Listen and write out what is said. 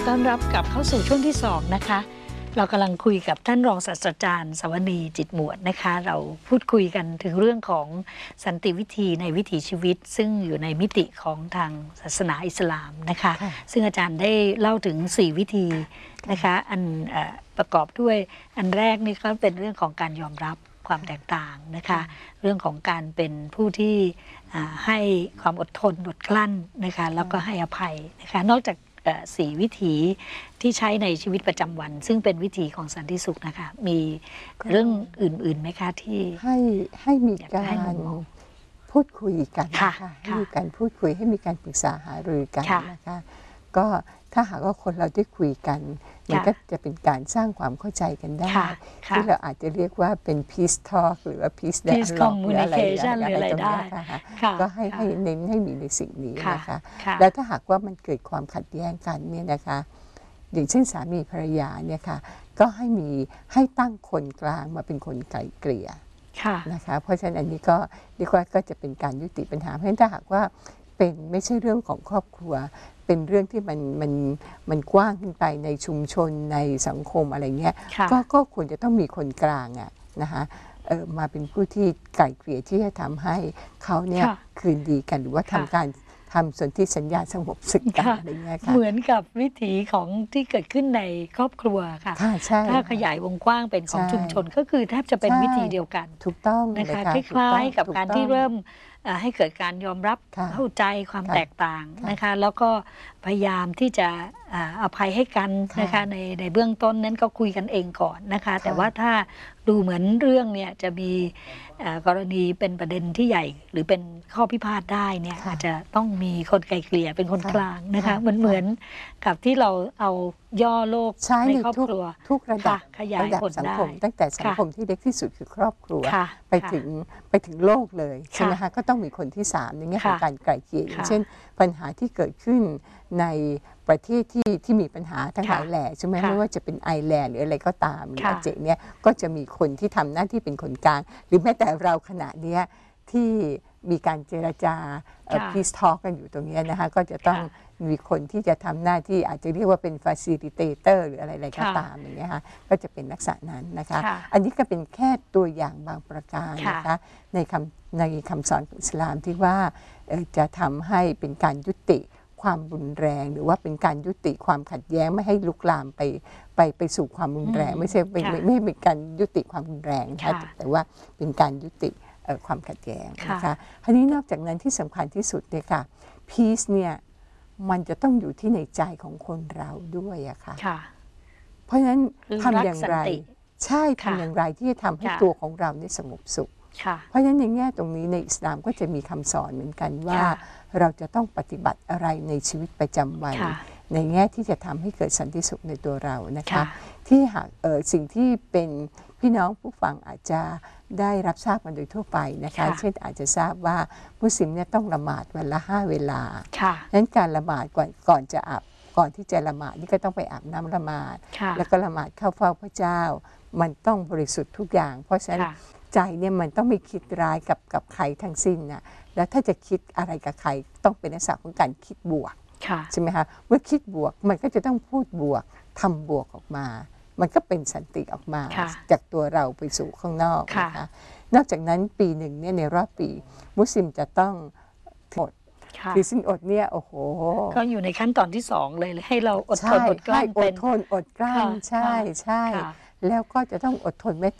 ต้อนรับกลับเข้าสู่ช่วงที่2นะคะเรากำลังคุยกับท่านรองศาสตราจารย์สวนีจิตหมวดนะคะเราพูดคุยกันถึงเรื่องของสันติวิธีในวิถีชีวิตซึ่งอยู่ในมิติของทางศาสนาอิสลามนะคะซึ่งอาจารย์ได้เล่าถึง4วิธีนะคะอันประกอบด้วยอันแรกนี่ก็เป็นเรื่องของการยอมรับความแตกต่างนะคะเรื่องของการเป็นผู้ที่ให้ความอดทนอดกลั้นนะคะแล้วก็ให้อภัยนะคะนอกจาก4 วิถีที่ใช้ในชีวิตประจำวันซึ่งเป็นวิถีของสันติสุขนะคะมีเรื่องอื่นๆไหมคะที่ให้มีการพูดคุยกันนะคะให้มีการพูดคุยให้มีการปรึกษาหารือกันนะคะก็ถ้าหากว่าคนเราได้คุยกันมันก็จะเป็นการสร้างความเข้าใจกันได้ที่เราอาจจะเรียกว่าเป็น peace talk หรือว่า peace dialogue หรืออะไรตรงนี้นะคะก็ให้เน้นให้มีในสิ่งนี้นะคะแล้วถ้าหากว่ามันเกิดความขัดแย้งกันเนี่ยนะคะอย่างเช่นสามีภรรยาเนี่ยค่ะก็ให้ตั้งคนกลางมาเป็นคนไกล่เกลี่ยนะคะเพราะฉะนั้นอันนี้ก็เรียกว่าก็จะเป็นการยุติปัญหาเพราะฉะนั้นถ้าหากว่าเป็นไม่ใช่เรื่องของครอบครัวเป็นเรื่องที่มันกว้างขึ้นไปในชุมชนในสังคมอะไรเงี้ยก็ควรจะต้องมีคนกลางนะคะมาเป็นผู้ที่ไกล่เกลี่ยที่จะทำให้เขาเนี่ยคืนดีกันหรือว่าทำสนธิสัญญาสงบศึกกันอะไรเงี้ยค่ะเหมือนกับวิถีของที่เกิดขึ้นในครอบครัวค่ะถ้าขยายวงกว้างเป็นของชุมชนก็คือแทบจะเป็นวิธีเดียวกันถูกต้องนะคะคล้ายๆกับการที่เริ่มให้เกิดการยอมรับเข้าใจความแตกต่างนะคะแล้วก็พยายามที่จะอภัยให้กันนะคะในเบื้องต้นนั้นก็คุยกันเองก่อนนะคะแต่ว่าถ้าดูเหมือนเรื่องเนี่ยจะมีกรณีเป็นประเด็นที่ใหญ่หรือเป็นข้อพิพาทได้เนี่ยอาจจะต้องมีคนไกลเกลี่ยเป็นคนกลางนะคะเหมือนกับที่เราเอาย่อโลกในครอบครัวทุกระดับขยายผลได้ตั้งแต่สังคมที่เล็กที่สุดคือครอบครัวไปถึงโลกเลยใช่ไหมคะก็ต้องมีคนที่3ในแง่ของการไกล่เกลี่ยอย่างเช่นปัญหาที่เกิดขึ้นในประเทศที่มีปัญหาทั้งหลายแหล่ใช่ไหมไม่ว่าจะเป็นไอร์แลนด์หรืออะไรก็ตามหรือเจเนี่ยก็จะมีคนที่ทำหน้าที่เป็นคนกลางหรือแม้แต่เราขณะนี้ที่มีการเจรจาpeace talk กันอยู่ตรงนี้นะคะก็จะต้องมีคนที่จะทำหน้าที่อาจจะเรียกว่าเป็น facilitator หรืออะไรก็ตามอย่างเงี้ยค่ะก็จะเป็นลักษณะนั้นนะคะอันนี้ก็เป็นแค่ตัวอย่างบางประการนะคะในคำสอนอิสลามที่ว่าจะทำให้เป็นการยุติความรุนแรงหรือว่าเป็นการยุติความขัดแย้งไม่ให้ลุกลามไปสู่ความรุนแรงไม่ใช่ไม่เป็นการยุติความรุนแรงนะคะแต่ว่าเป็นการยุติความขัดแย้งนะคะทีนี้นอกจากนั้นที่สำคัญที่สุดเนี่ยค่ะ peace เนี่ยมันจะต้องอยู่ที่ในใจของคนเราด้วยอะค่ะเพราะฉะนั้นทำอย่างไรใช่ทำอย่างไรที่จะทำให้ตัวของเราเนี่ยสงบสุขเพราะฉะนั้นในแง่ตรงนี้ในอิสลามก็จะมีคำสอนเหมือนกันว่าเราจะต้องปฏิบัติอะไรในชีวิตประจำวันในแง่ที่จะทำให้เกิดสันติสุขในตัวเรานะคะที่หากสิ่งที่เป็นพี่น้องผู้ฟังอาจจะได้รับทราบกันโดยทั่วไปนะคะเช่นอาจจะทราบว่ามุสลิมเนี่ยต้องละหมาดวันละ5 เวลาดังนั้นการละหมาดก่อนที่จะละหมาดนี่ก็ต้องไปอาบน้ำละหมาดแล้วก็ละหมาดเข้าเฝ้าพระเจ้ามันต้องบริสุทธิ์ทุกอย่างเพราะฉะนั้นใจเนี่ยมันต้องไม่คิดร้ายกับใครทั้งสิ้นนะแล้วถ้าจะคิดอะไรกับใครต้องเป็นลักษณะของการคิดบวกใช่ไหมคะเมื่อคิดบวกมันก็จะต้องพูดบวกทำบวกออกมามันก็เป็นสันติออกมาจากตัวเราไปสู่ข้างนอกนะคะนอกจากนั้นปีหนึ่งเนี่ยในรอบปีมุสลิมจะต้องอดคือสิ้นอดเนี่ยโอ้โหก็อยู่ในขั้นตอนที่2เลยให้เราอดทนอดกลั้นเป็นอดทนอดกลั้นใช่แล้วก็จะต้องอดทนแม้